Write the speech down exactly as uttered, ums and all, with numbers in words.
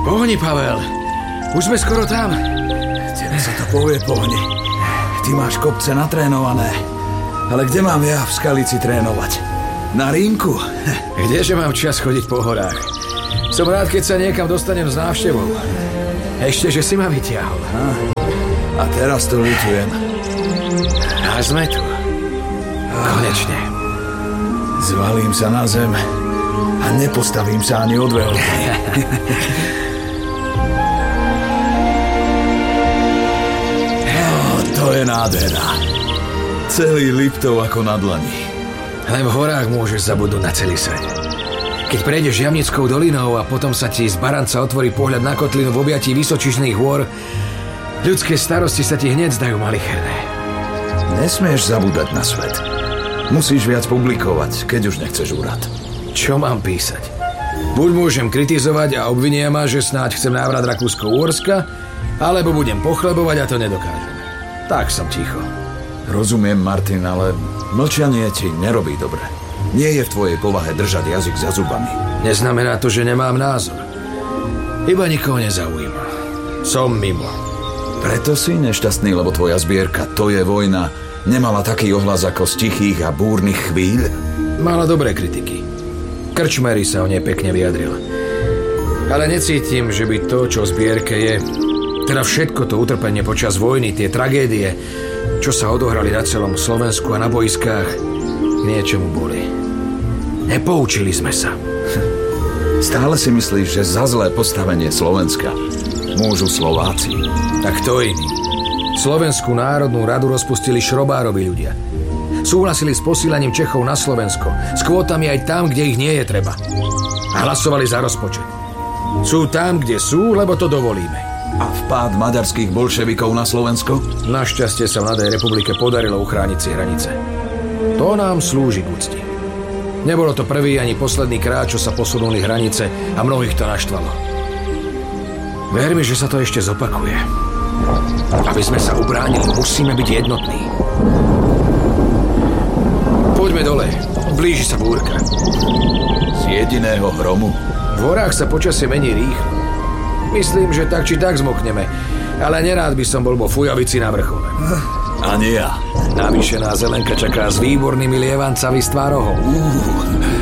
Pohni, Pavel. Už sme skoro tam. Tebe sa to povie, pohni. Ty máš kopce natrénované. Ale kde mám ja v Skalici trénovať? Na rínku? Kdeže mám čas chodiť po horách? Som rád, keď sa niekam dostanem s návštevou. Ešte, že si ma vytiahol. A, a teraz to ľutujem. A sme tu. Konečne. Zvalím sa na zem a nepostavím sa ani od veľký. Oh, to je nádhera. Celý Liptov ako na dlani. Len v horách môžeš zabudnúť na celý svet. Keď prejdeš Jamnickou dolinou a potom sa ti z Baranca otvorí pohľad na kotlinu v objatí vysočišných hôr, ľudské starosti sa ti hneď zdajú malicherné. Nesmieš zabúdať na svet. Musíš viac publikovať, keď už nechceš úrad. Čo mám písať? Buď môžem kritizovať a obvinia ma, že snáď chcem návrat Rakúsko-Uhorska, alebo budem pochlebovať a to nedokážem. Tak som ticho. Rozumiem, Martin, ale mlčanie ti nerobí dobre. Nie je v tvojej povahe držať jazyk za zubami. Neznamená to, že nemám názor. Iba nikoho nezaujíma. Som mimo. Preto si nešťastný, lebo tvoja zbierka To je vojna nemala taký ohlas ako z tichých a búrnych chvíľ? Mala dobré kritiky. Krčmery sa o nej pekne vyjadril. Ale necítim, že by to, čo v zbierke je, teda všetko to utrpenie počas vojny, tie tragédie, čo sa odohrali na celom Slovensku a na boiskách, k niečomu boli. Nepoučili sme sa. Stále si myslíš, že za zlé postavenie Slovenska môžu Slováci? Tak to iný. Slovenskú národnú radu rozpustili šrobárovi ľudia. Súhlasili s posílaním Čechov na Slovensko, s kvótami aj tam, kde ich nie je treba. A hlasovali za rozpočet. Sú tam, kde sú, lebo to dovolíme. A vpád maďarských bolševikov na Slovensko? Našťastie sa Mladej republike podarilo uchrániť si hranice. To nám slúži k úcti. Nebolo to prvý ani posledný krát, čo sa posunuli hranice a mnohých to naštvalo. Ver mi, že sa to ešte zopakuje. Aby sme sa ubránili, musíme byť jednotní. Poďme dole. Blíži sa búrka. Z jediného hromu? V horách sa počasie mení rýchlo. Myslím, že tak či tak zmokneme. Ale nerád by som bol vo fujavici na vrchole. Ani ja. Navyše nás Zelenka čaká s výbornými lievancami s tvárohom. Uh.